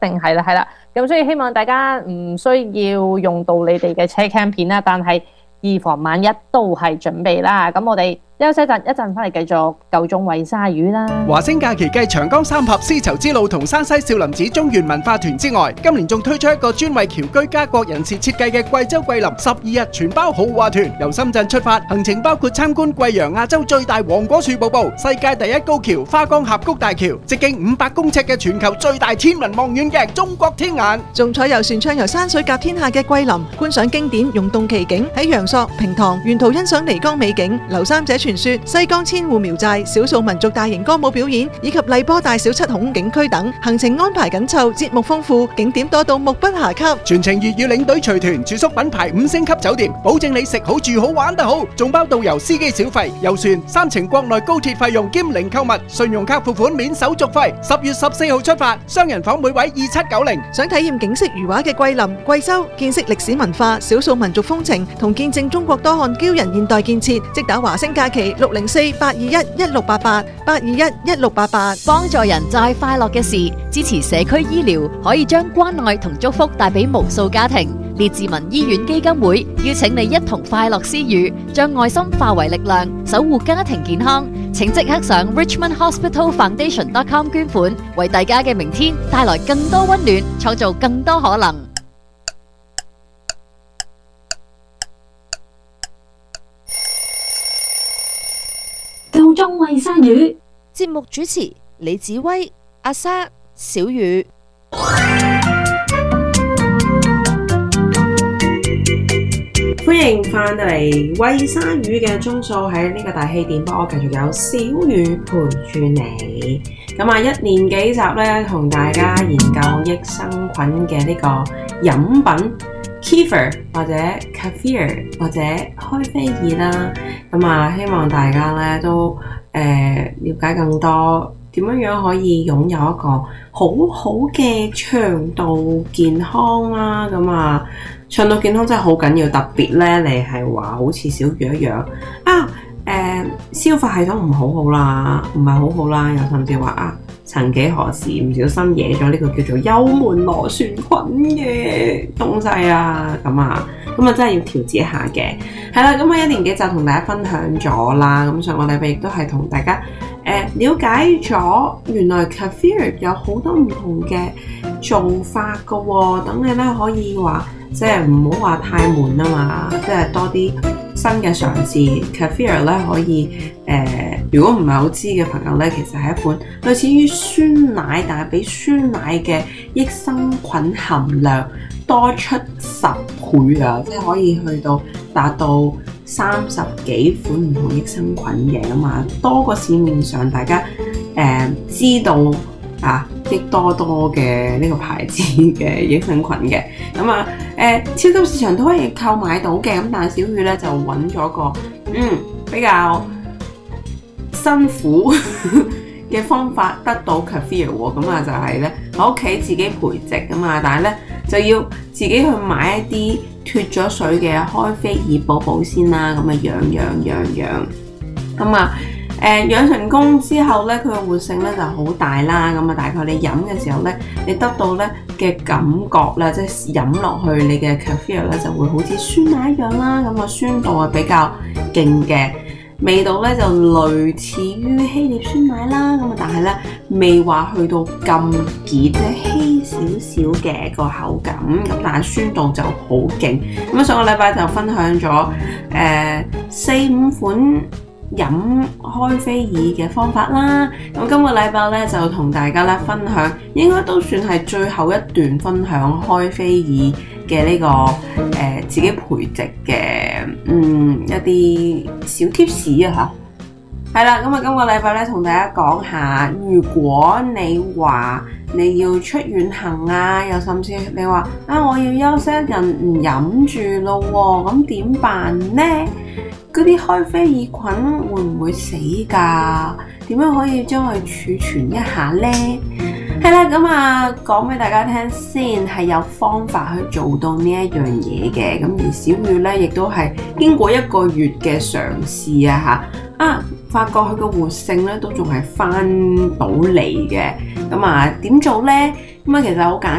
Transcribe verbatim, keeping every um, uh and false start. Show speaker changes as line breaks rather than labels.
定係啦，係啦。咁所以希望大家唔需要用到你哋嘅車 cam 片啦，但係以防萬一都係準備啦。咁我哋休息一陣，一陣翻嚟繼續夠鐘餵鯊魚啦。
華星假期繼長江三峽絲綢之路同山西少林寺中原文化團之外，今年仲推出一個專為僑居家國人士設計嘅貴州桂林十二日全包豪華團，由深圳出發，行程包括參觀貴陽亞洲最大黃果樹瀑布、世界第一高橋花崗峽谷大橋、直徑五百公尺嘅全球最大天文望遠鏡中國天眼，
仲坐遊船暢遊山水甲天下嘅桂林，觀賞經典溶洞奇景，喺陽朔、平塘沿途欣賞漓江美景，劉三姐傳說、西江千戶苗寨、少數民族大型歌舞表演，以及荔波大小七孔景區等，行程安排緊湊，節目豐富，景點多到目不暇給。
全程粵語領隊隨團，住宿品牌五星級酒店，保證你食好住好玩得好，仲包導遊司機小費、遊船、三程國內高鐵費用兼零購物，信用卡付款免手續費。十月十四號出發，雙人房每位二七九零。
想體驗景色如畫嘅桂林、貴州，見識歷史文化、少數民族風情，同見證中國多項驕人現代建設，即打華星假期六零四八二一一六八八八二一一六八八。
幫助人就係快樂嘅事，支持社區醫療，可以將關愛同祝福帶俾無數家庭。列治文醫院基金會邀請你一同快樂施予，將愛心化為力量，守護家庭健康。請即刻上 richmond hospital foundation dot com 捐款，為大家嘅明天帶來更多溫暖，創造更多可能。
夠鐘餵鯊魚。
節目主持李子威、阿莎、小雨。
歡迎翻到嚟餵鯊魚嘅鐘數，喺呢個大氣電波，繼續有小雨陪住你。咁啊，一連幾集咧，同大家研究益生菌嘅呢個飲品 Kefir 或者 Kefir 或者開菲爾啦。咁啊，希望大家咧都誒、呃、了解更多點樣樣可以擁有一個好好嘅腸道健康啦。咁啊，腸道健康真係好緊要，特別咧，你係話好似小魚一樣啊，誒、呃、消化系統唔好好啦，唔係好好啦，又甚至話啊，曾幾何時唔小心惹咗呢個叫做幽門螺旋菌嘅東西啊，咁啊，咁啊真係要調節一下嘅。係啦，咁啊一連幾集同大家分享咗啦，咁上個禮拜亦都係同大家誒、呃、了解咗原來 Kefir 有好多唔同嘅做法噶喎，等你咧可以話即係唔好話太悶啊嘛，即係多啲新嘅嘗試。Kefir 咧可以誒、呃，如果唔係好知嘅朋友咧，其實係一款類似於酸奶，但係比酸奶嘅益生菌含量多出十倍啊！即係可以去到達到三十幾款唔同益生菌嘅嘛，多過市面上大家誒、呃、知道啊益多多嘅呢個牌子嘅益生菌嘅。咁啊誒，超級市場都可以購買到嘅，咁但係小雨咧就揾咗個嗯比較辛苦嘅方法得到 Kefir 喎，咁啊就係咧喺屋企自己培植啊嘛，但係咧就要自己去買一啲脫咗水嘅開菲爾寶寶先啦，咁啊養養養養，咁啊誒養成功之後咧，佢嘅活性咧就好大啦，咁啊大概你飲嘅時候咧，你得到咧嘅感覺咧，即係飲落去你嘅 Kefir 咧就會好似酸奶一樣啦，咁啊酸度係比較勁嘅。味道咧就類似於希臘酸奶啦，咁啊但係咧未話去到咁澀，即係稀少少嘅個口感，咁但係酸度就好勁。咁啊上個禮拜就分享咗誒四五款飲開菲爾嘅方法啦，咁今個禮拜咧就同大家咧分享，應該都算係最後一段分享開菲爾嘅呢、這個誒、呃、自己培植嘅嗯一啲小 tips 啊嚇，係啦，咁啊今個禮拜咧同大家講下，如果你話你要出遠行啊，又甚至你話啊我要休息一陣唔飲住咯喎，咁點辦呢？嗰啲開菲爾菌會唔會死㗎？點樣可以將佢儲存一下呢？係啦，咁啊講俾大家聽先，係有方法去做到呢一樣嘢嘅。咁而小雨咧，亦都係經過一個月嘅嘗試啊嚇，啊發覺佢個活性咧都仲係翻到嚟嘅。咁啊點做呢？ 咁啊，其實好簡